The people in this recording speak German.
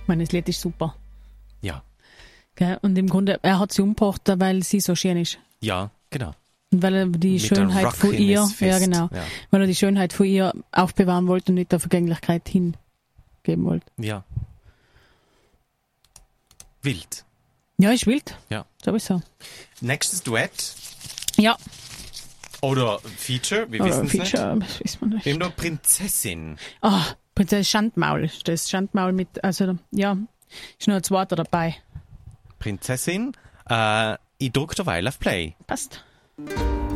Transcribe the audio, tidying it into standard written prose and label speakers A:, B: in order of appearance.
A: Ich meine, das Lied ist super.
B: Ja.
A: Gell? Und im Grunde, er hat sie umgebracht, weil sie so schön ist.
B: Ja, genau.
A: Und weil er die
B: Mit
A: Schönheit
B: der
A: von ihr,
B: Rockiness
A: ja
B: fest.
A: genau,
B: Ja.
A: weil er die Schönheit von ihr aufbewahren wollte und nicht der Vergänglichkeit hingeben wollte.
B: Ja. Wild.
A: Ja, ist wild.
B: Ja.
A: Sowieso.
B: Nächstes Duett
A: Ja.
B: oder Feature, wir
A: Oder
B: wissen es nicht.
A: Feature, das wissen wir nicht.
B: Wir haben noch Prinzessin.
A: Ah, Prinzessin Schandmaul. Das Schandmaul mit, also, ja, ist noch ein zweiter dabei.
B: Prinzessin. Ich drücke derweil auf Play.
A: Passt.